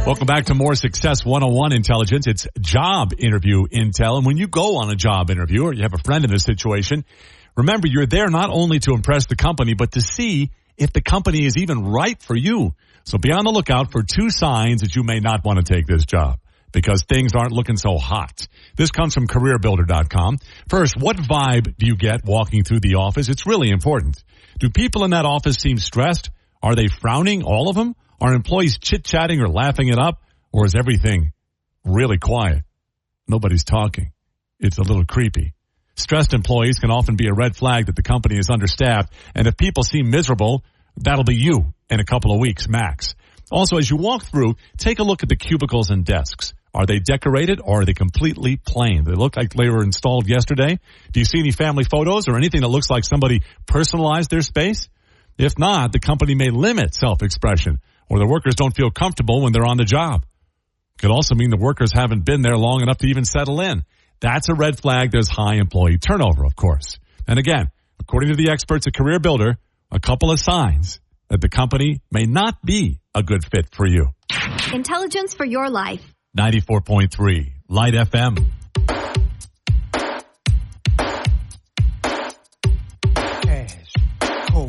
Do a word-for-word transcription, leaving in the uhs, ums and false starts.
Welcome back to more Success one oh one Intelligence. It's job interview intel. And when you go on a job interview or you have a friend in this situation, remember you're there not only to impress the company, but to see if the company is even right for you. So be on the lookout for two signs that you may not want to take this job because things aren't looking so hot. This comes from career builder dot com. First, what vibe do you get walking through the office? It's really important. Do people in that office seem stressed? Are they frowning, all of them? Are employees chit-chatting or laughing it up? Or is everything really quiet? Nobody's talking. It's a little creepy. Stressed employees can often be a red flag that the company is understaffed. And if people seem miserable, that'll be you in a couple of weeks max. Also, as you walk through, take a look at the cubicles and desks. Are they decorated or are they completely plain? They look like they were installed yesterday. Do you see any family photos or anything that looks like somebody personalized their space? If not, the company may limit self-expression or the workers don't feel comfortable when they're on the job. Could also mean the workers haven't been there long enough to even settle in. That's a red flag. There's high employee turnover, of course. And again, according to the experts at Career Builder, a couple of signs that the company may not be a good fit for you. Intelligence for your life. ninety-four point three Light F M.